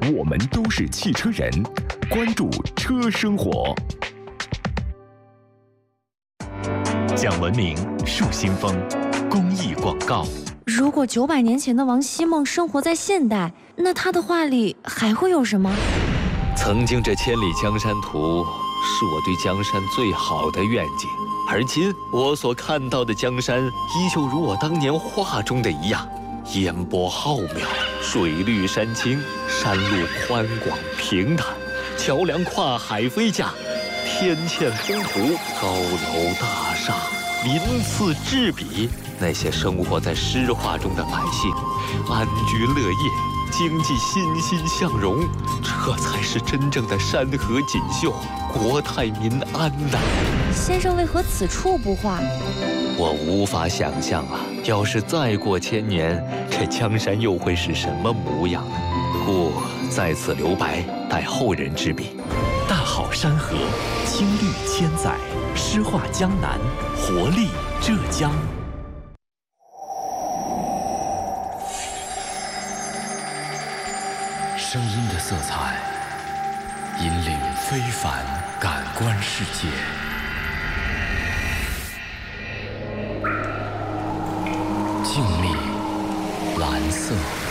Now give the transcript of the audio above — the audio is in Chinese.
我们都是汽车人，关注车生活。讲文明树新风，公益广告。 如果900年前的王希孟生活在现代，那他的画里还会有什么？ 曾经这千里江山图是我对江山最好的愿景，而今我所看到的江山依旧如我当年画中的一样，烟波浩渺，水绿山青，山路宽广平坦，桥梁跨海飞架，天堑风途，高楼大厦鳞次栉比。那些生活在诗画中的百姓，安居乐业，经济欣欣向荣，这才是真正的山河锦绣，国泰民安呐！ 先生为何此处不画？ 我无法想象啊，要是再过1000年，这江山又会是什么模样呢？故在此留白，待后人之笔。 大好山河，青绿千载，诗画江南，活力浙江。声音的色彩引领非凡感官世界，静谧蓝色。